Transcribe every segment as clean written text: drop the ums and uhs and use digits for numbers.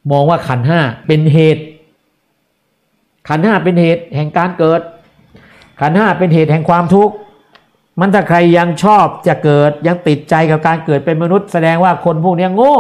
มองว่าขันธ์ห้าเป็นเหตุขันธ์ห้าเป็นเหตุแห่งการเกิดขันธ์ห้าเป็นเหตุแห่งความทุกข์มันถ้าใครยังชอบจะเกิดยังติดใจกับการเกิดเป็นมนุษย์แสดงว่าคนพวกนี้โง่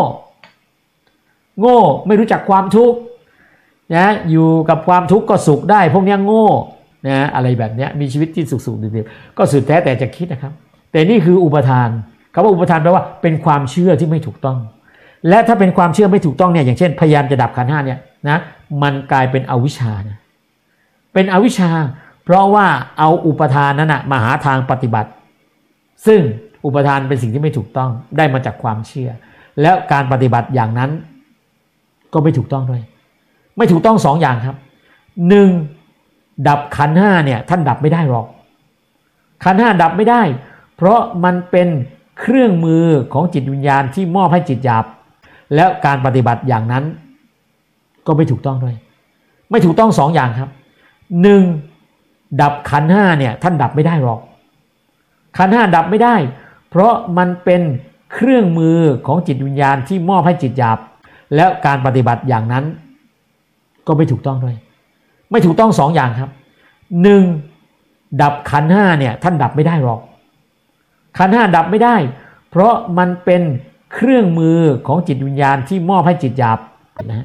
ไม่รู้จักความทุกข์นะอยู่กับความทุกข์ก็สุขได้พวกนี้โง่นะอะไรแบบนี้มีชีวิตที่สุขๆดีๆก็สุดแท้แต่จะคิดนะครับแต่นี่คืออุปทานคำว่าอุปทานแปลว่าเป็นความเชื่อที่ไม่ถูกต้องและถ้าเป็นความเชื่อไม่ถูกต้องเนี่ยอย่างเช่นพยายามจะดับขันธ์ห้าเนี่ยนะมันกลายเป็นอวิชชานะเป็นอวิชชาเพราะว่าเอาอุปทานนั้นนะมาหาทางปฏิบัติซึ่งอุปทานเป็นสิ่งที่ไม่ถูกต้องได้มาจากความเชื่อแล้วการปฏิบัติอย่างนั้นก็ไม่ถูกต้องด้วยไม่ถูกต้องสองอย่างครับหนึ่งดับขันธ์ห้าเนี่ยท่านดับไม่ได้หรอกขันธ์ห้าดับไม่ได้เพราะมันเป็นเครื่องมือของจิตวิญญาณที่มอบให้จิตหยาบแล้วการปฏิบัติอย่างนั้นก็ไม่ถูกต้องด้วยไม่ถูกต้องสองอย่างครับหนึ่งดับขันธ์ห้าเนี่ยท่านดับไม่ได้หรอกขันธ์ห้าดับไม่ได้เพราะมันเป็นเครื่องมือของจิตวิญญาณที่มอบให้จิตหยาบแล้วการปฏิบัติอย่างนั้นก็ไม่ถูกต้องด้วยไม่ถูกต้องสองอย่างครับหนึ่งดับขันธ์ห้าเนี่ยท่านดับไม่ได้หรอกขันธ์ห้าดับไม่ได้เพราะมันเป็นเครื่องมือของจิตวิญญาณที่มอบให้จิตหยาบนะ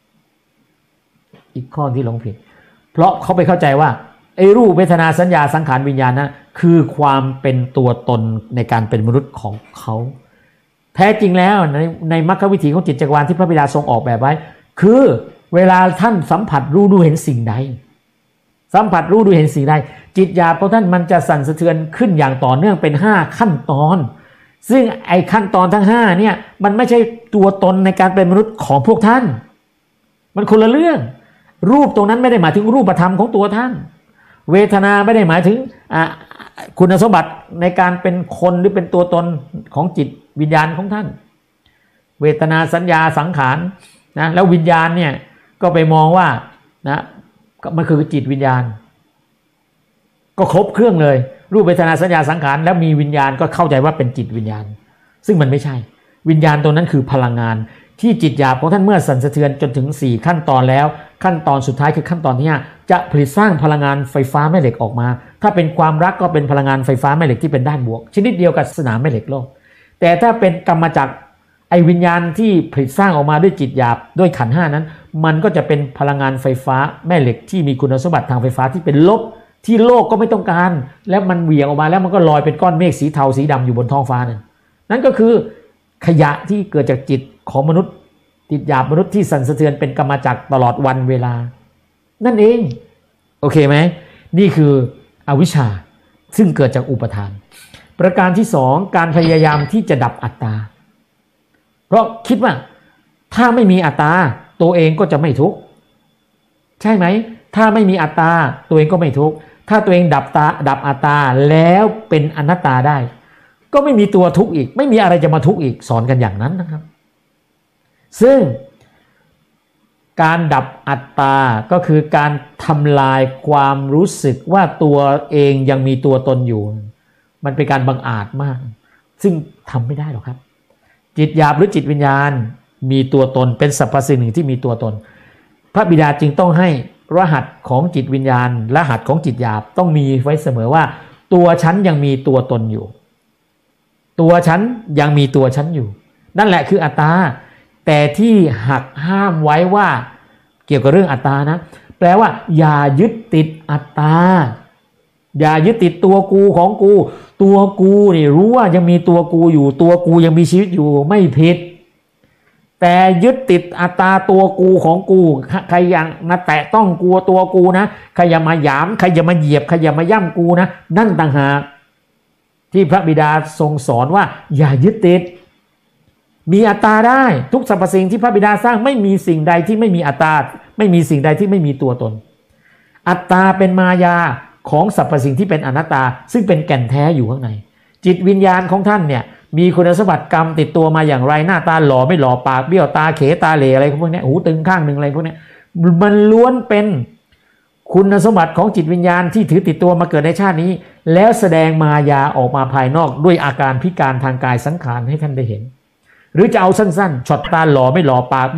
อีกข้อที่หลงผิดเพราะเขาไปเข้าใจว่าไอ้รูปเวทนาสัญญาสังขารวิญญาณนะคือความเป็นตัวตนในการเป็นมนุษย์ของเขาแท้จริงแล้วในมรรควิถีของจิตจักรวาลที่พระบิดาทรงออกแบบไว้คือเวลาท่านสัมผัสรู้ดูเห็นสิ่งใดสัมผัสรู้ดูเห็นสิ่งใดจิตหยาบของท่านมันจะสั่นสะเทือนขึ้นอย่างต่อเนื่องเป็น5ขั้นตอนซึ่งไอ้ขั้นตอนทั้ง5เนี่ยมันไม่ใช่ตัวตนในการเป็นมนุษย์ของพวกท่านมันคนละเรื่องรูปตรงนั้นไม่ได้หมายถึงรูปธรรมของตัวท่านเวทนาไม่ได้หมายถึงคุณสมบัติในการเป็นคนหรือเป็นตัวตนของจิตวิญญาณของท่านเวทนาสัญญาสังขารนะแล้ววิญญาณเนี่ยก็ไปมองว่านะมันคือจิตวิญญาณก็ครบเครื่องเลยรูปเวทนาสัญญาสังขารแล้วมีวิญญาณก็เข้าใจว่าเป็นจิตวิญญาณซึ่งมันไม่ใช่วิญญาณตรงนั้นคือพลังงานที่จิตหยาบของท่านเมื่อสั่นสะเทือนจนถึง4ขั้นตอนแล้วขั้นตอนสุดท้ายคือขั้นตอนที่5จะผลิตสร้างพลังงานไฟฟ้าแม่เหล็กออกมาถ้าเป็นความรักก็เป็นพลังงานไฟฟ้าแม่เหล็กที่เป็นด้านบวกชนิดเดียวกับสนามแม่เหล็กโลกแต่ถ้าเป็นกรรมจักรไอวิญญาณที่ผลิตสร้างออกมาด้วยจิตหยาบด้วยขันธ์ห้านั้นมันก็จะเป็นพลังงานไฟฟ้าแม่เหล็กที่มีคุณสมบัติทางไฟฟ้าที่เป็นลบที่โลกก็ไม่ต้องการแล้วมันเหวี่ยงออกมาแล้วมันก็ลอยเป็นก้อนเมฆสีเทาสีดำอยู่บนท้องฟ้านั่นก็คือขยะที่เกิดจากจิตของมนุษย์จิตหยาบมนุษย์ที่สั่นสะเทือนเป็นกรรมจักรตลอดวันเวลานั่นเองโอเคไหมนี่คืออวิชชาซึ่งเกิดจากอุปทานประการที่2การพยายามที่จะดับอัตตาเพราะคิดว่าถ้าไม่มีอัตตาตัวเองก็จะไม่ทุกข์ใช่ไหมถ้าไม่มีอัตตาตัวเองก็ไม่ทุกข์ถ้าตัวเองดับอัตตาแล้วเป็นอนัตตาได้ก็ไม่มีตัวทุกข์อีกไม่มีอะไรจะมาทุกข์อีกสอนกันอย่างนั้นนะครับซึ่งการดับอัตตาก็คือการทำลายความรู้สึกว่าตัวเองยังมีตัวตนอยู่มันเป็นการบังอาจมากซึ่งทำไม่ได้หรอกครับจิตหยาบหรือจิตวิญญาณมีตัวตนเป็นสรรพสิ่งหนึ่งที่มีตัวตนพระบิดาจึงต้องให้รหัสของจิตวิญญาณรหัสของจิตหยาบต้องมีไว้เสมอว่าตัวฉันยังมีตัวตนอยู่ตัวฉันยังมีตัวฉันอยู่นั่นแหละคืออัตตาแต่ที่หักห้ามไว้ว่าเกี่ยวกับเรื่องอัตตานะแปลว่าอย่ายึดติดอัตตาอย่ายึดติดตัวกูของกูตัวกูนี่รู้ว่ายังมีตัวกูอยู่ตัวกูยังมีชีวิตอยู่ไม่ผิดแต่ยึดติดอัตตาตัวกูของกูใครยังมาแตะต้องกูตัวกูนะใครอย่ามาหยามใครอย่ามาเหยียบใครอย่ามาย่ำกูนะนั่นต่างหากที่พระบิดาทรงสอนว่าอย่ายึดติดมีอัตตาได้ทุกสรรพสิ่งที่พระบิดาสร้างไม่มีสิ่งใดที่ไม่มีอัตตาไม่มีสิ่งใดที่ไม่มีตัวตนอัตตาเป็นมายาของสรรพสิ่งที่เป็นอนัตตาซึ่งเป็นแก่นแท้อยู่ข้างในจิตวิญญาณของท่านเนี่ยมีคุณสมบัติกรรมติดตัวมาอย่างไรหน้าตาหล่อไม่หล่อปากเบี้ยวตาเขตาเหล่อะไรพวกนี้หูตึงข้างหนึ่งอะไรพวกนี้มันล้วนเป็นคุณสมบัติของจิตวิญญาณที่ถือติดตัวมาเกิดในชาตินี้แล้วแสดงมายาออกมาภายนอกด้วยอาการพิการทางกายสังขารให้ท่านได้เห็นหรือจะเอาสั้นๆช็อตตาหล่อไม่หล่อปาก